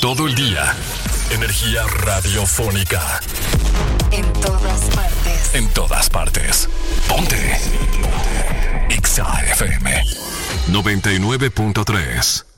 todo el día. Energía radiofónica. En todas partes. En todas partes. Ponte. Exa FM 99.3.